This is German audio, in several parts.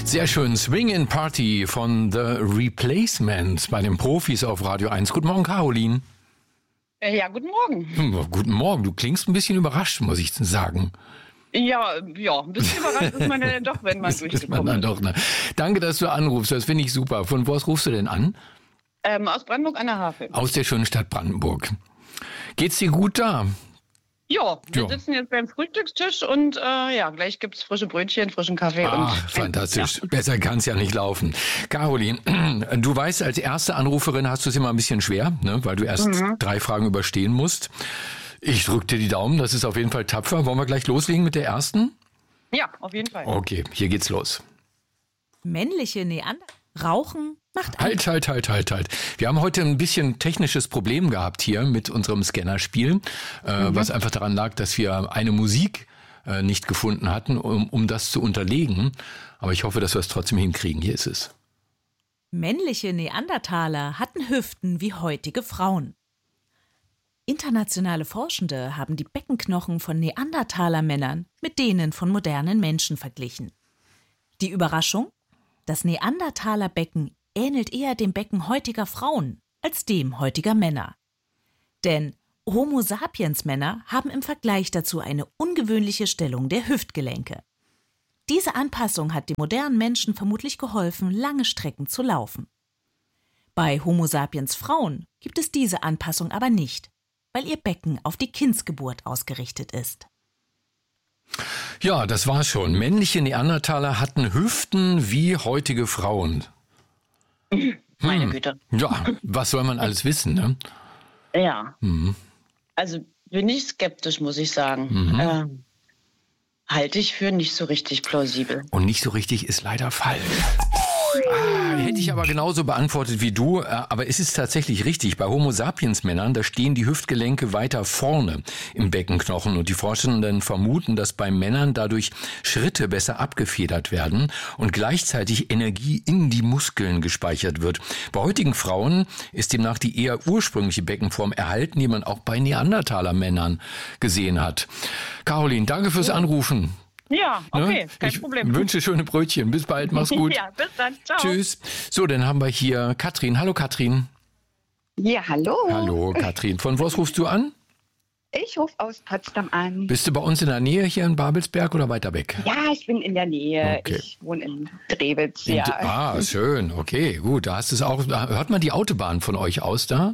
Sehr schön. Swing in Party von The Replacements bei den Profis auf Radio 1. Guten Morgen, Caroline. Ja, guten Morgen. Guten Morgen. Du klingst ein bisschen überrascht, muss ich sagen. Ja, ein bisschen überrascht ist man ja dann doch, wenn man durchgekommen ist. Ne? Danke, dass du anrufst. Das finde ich super. Von wo aus rufst du denn an? Aus Brandenburg an der Havel. Aus der schönen Stadt Brandenburg. Geht's dir gut da? Ja, wir sitzen jetzt beim Frühstückstisch und gleich gibt's frische Brötchen, frischen Kaffee. Fantastisch. Besser kann's ja nicht laufen. Caroline, du weißt, als erste Anruferin hast du es immer ein bisschen schwer, ne, weil du erst 3 Fragen überstehen musst. Ich drück dir die Daumen, das ist auf jeden Fall tapfer. Wollen wir gleich loslegen mit der ersten? Ja, auf jeden Fall. Okay, hier geht's los. Männliche Neandertaler rauchen macht Halt. Wir haben heute ein bisschen technisches Problem gehabt hier mit unserem Scannerspiel, was einfach daran lag, dass wir eine Musik nicht gefunden hatten, um das zu unterlegen. Aber ich hoffe, dass wir es trotzdem hinkriegen. Hier ist es. Männliche Neandertaler hatten Hüften wie heutige Frauen. Internationale Forschende haben die Beckenknochen von Neandertaler-Männern mit denen von modernen Menschen verglichen. Die Überraschung? Das Neandertaler-Becken ähnelt eher dem Becken heutiger Frauen als dem heutiger Männer. Denn Homo sapiens Männer haben im Vergleich dazu eine ungewöhnliche Stellung der Hüftgelenke. Diese Anpassung hat den modernen Menschen vermutlich geholfen, lange Strecken zu laufen. Bei Homo sapiens Frauen gibt es diese Anpassung aber nicht, weil ihr Becken auf die Kindsgeburt ausgerichtet ist. Ja, das war's schon. Männliche Neandertaler hatten Hüften wie heutige Frauen. Meine Güte. Ja, was soll man alles wissen, ne? Ja. Also bin ich skeptisch, muss ich sagen. Halte ich für nicht so richtig plausibel. Und nicht so richtig ist leider falsch. Hätte ich aber genauso beantwortet wie du, aber es ist tatsächlich richtig. Bei Homo sapiens Männern, da stehen die Hüftgelenke weiter vorne im Beckenknochen und die Forschenden vermuten, dass bei Männern dadurch Schritte besser abgefedert werden und gleichzeitig Energie in die Muskeln gespeichert wird. Bei heutigen Frauen ist demnach die eher ursprüngliche Beckenform erhalten, die man auch bei Neandertaler Männern gesehen hat. Caroline, danke fürs Anrufen. Ja, okay, kein Problem. Ich wünsche schöne Brötchen. Bis bald, mach's gut. Ja, bis dann. Ciao. Tschüss. So, dann haben wir hier Katrin. Hallo, Katrin. Ja, hallo. Hallo, Katrin. Von wo rufst du an? Ich rufe aus Potsdam an. Bist du bei uns in der Nähe hier in Babelsberg oder weiter weg? Ja, ich bin in der Nähe. Okay. Ich wohne in Drewitz. Schön. Okay, gut. Da hast du es auch. Hört man die Autobahn von euch aus da?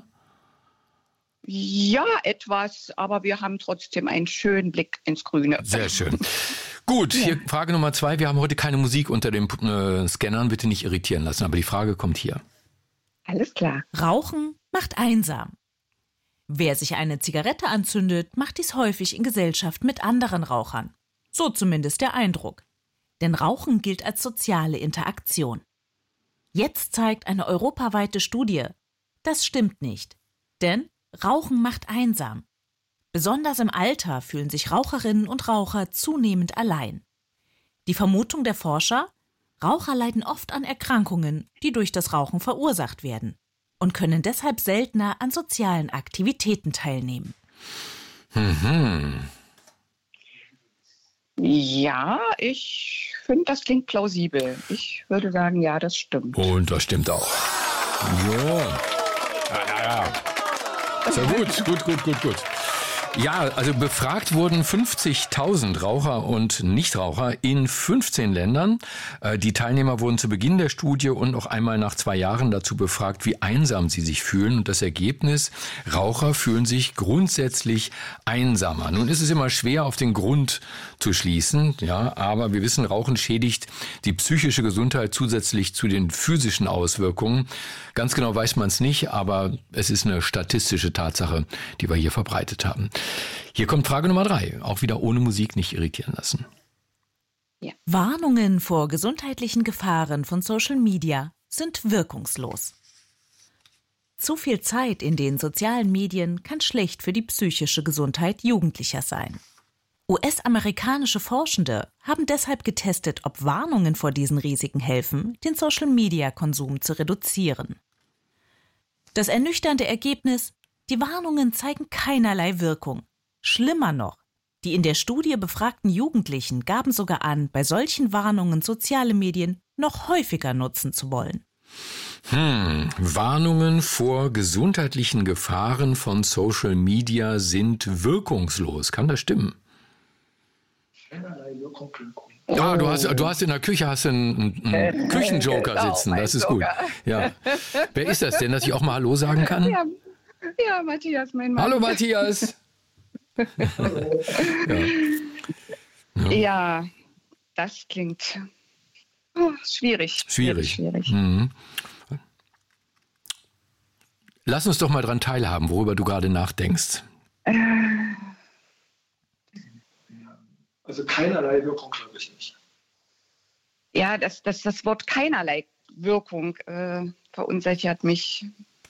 Ja, etwas, aber wir haben trotzdem einen schönen Blick ins Grüne. Sehr schön. Gut, hier Frage Nummer 2. Wir haben heute keine Musik unter den Scannern. Bitte nicht irritieren lassen, aber die Frage kommt hier. Alles klar. Rauchen macht einsam. Wer sich eine Zigarette anzündet, macht dies häufig in Gesellschaft mit anderen Rauchern. So zumindest der Eindruck. Denn Rauchen gilt als soziale Interaktion. Jetzt zeigt eine europaweite Studie, das stimmt nicht. Denn Rauchen macht einsam. Besonders im Alter fühlen sich Raucherinnen und Raucher zunehmend allein. Die Vermutung der Forscher? Raucher leiden oft an Erkrankungen, die durch das Rauchen verursacht werden und können deshalb seltener an sozialen Aktivitäten teilnehmen. Ja, ich finde, das klingt plausibel. Ich würde sagen, ja, das stimmt. Und das stimmt auch. Ja. So gut. Ja, also befragt wurden 50.000 Raucher und Nichtraucher in 15 Ländern. Die Teilnehmer wurden zu Beginn der Studie und noch einmal nach 2 Jahren dazu befragt, wie einsam sie sich fühlen. Und das Ergebnis, Raucher fühlen sich grundsätzlich einsamer. Nun ist es immer schwer, auf den Grund zu schließen, ja, aber wir wissen, Rauchen schädigt die psychische Gesundheit zusätzlich zu den physischen Auswirkungen. Ganz genau weiß man es nicht, aber es ist eine statistische Tatsache, die wir hier verbreitet haben. Hier kommt Frage Nummer 3, auch wieder ohne Musik, nicht irritieren lassen. Ja. Warnungen vor gesundheitlichen Gefahren von Social Media sind wirkungslos. Zu viel Zeit in den sozialen Medien kann schlecht für die psychische Gesundheit Jugendlicher sein. US-amerikanische Forschende haben deshalb getestet, ob Warnungen vor diesen Risiken helfen, den Social-Media-Konsum zu reduzieren. Das ernüchternde Ergebnis: Die Warnungen zeigen keinerlei Wirkung. Schlimmer noch, Die in der Studie befragten Jugendlichen gaben sogar an, bei solchen Warnungen soziale Medien noch häufiger nutzen zu wollen. Warnungen vor gesundheitlichen Gefahren von Social Media sind wirkungslos. Kann das stimmen? Ja, du hast in der Küche einen Küchenjoker sitzen. Das ist gut. Ja. Wer ist das denn, dass ich auch mal Hallo sagen kann? Ja, Matthias, mein Mann. Hallo Matthias. Ja, das klingt schwierig. Schwierig. Mhm. Lass uns doch mal dran teilhaben, worüber du gerade nachdenkst. Also keinerlei Wirkung, glaube ich nicht. Ja, das Wort keinerlei Wirkung verunsichert mich.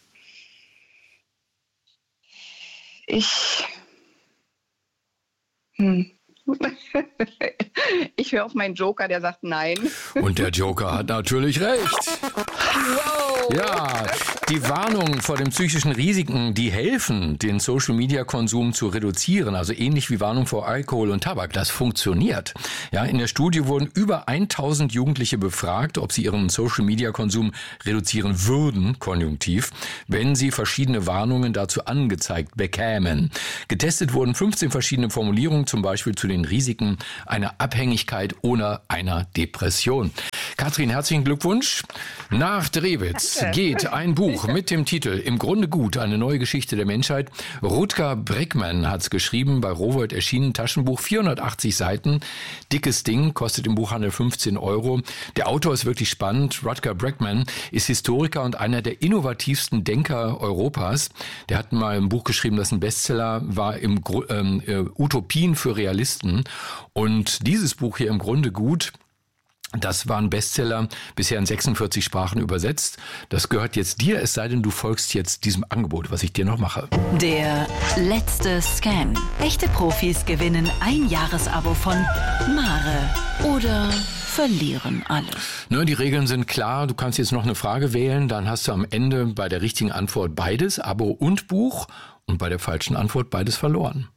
Ich höre auf meinen Joker, der sagt nein. Und der Joker hat natürlich recht. Wow. Ja, die Warnungen vor den psychischen Risiken, die helfen, den Social-Media-Konsum zu reduzieren, also ähnlich wie Warnung vor Alkohol und Tabak. Das funktioniert. Ja, in der Studie wurden über 1000 Jugendliche befragt, ob sie ihren Social-Media-Konsum reduzieren würden, konjunktiv, wenn sie verschiedene Warnungen dazu angezeigt bekämen. Getestet wurden 15 verschiedene Formulierungen, zum Beispiel zu den Risiken einer Abhängigkeit oder einer Depression. Katrin, herzlichen Glückwunsch. Nach Drewitz geht ein Buch mit dem Titel Im Grunde gut, eine neue Geschichte der Menschheit. Rutger Bregman hat es geschrieben, bei Rowohlt erschienen, Taschenbuch, 480 Seiten, dickes Ding, kostet im Buchhandel 15 €. Der Autor ist wirklich spannend. Rutger Bregman ist Historiker und einer der innovativsten Denker Europas. Der hat mal ein Buch geschrieben, das ein Bestseller war, Utopien für Realisten. Und dieses Buch hier, Im Grunde gut, das war ein Bestseller, bisher in 46 Sprachen übersetzt. Das gehört jetzt dir, es sei denn, du folgst jetzt diesem Angebot, was ich dir noch mache. Der letzte Scam. Echte Profis gewinnen ein Jahresabo von Mare oder verlieren alles. Die Regeln sind klar. Du kannst jetzt noch eine Frage wählen. Dann hast du am Ende bei der richtigen Antwort beides, Abo und Buch. Und bei der falschen Antwort beides verloren.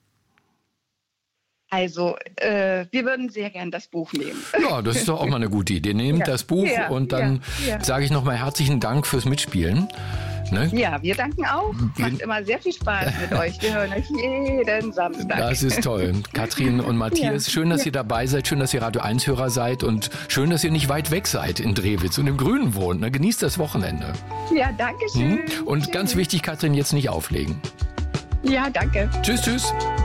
Also, wir würden sehr gern das Buch nehmen. Ja, das ist doch auch mal eine gute Idee. Nehmt das Buch und dann sage ich nochmal herzlichen Dank fürs Mitspielen. Ne? Ja, wir danken auch. Macht immer sehr viel Spaß mit euch. Wir hören euch jeden Samstag. Das ist toll. Katrin und Matthias, schön, dass ihr dabei seid. Schön, dass ihr Radio 1-Hörer seid. Und schön, dass ihr nicht weit weg seid in Drewitz und im Grünen wohnt. Ne? Genießt das Wochenende. Ja, danke schön. Und ganz wichtig, Katrin, jetzt nicht auflegen. Ja, danke. Tschüss, tschüss.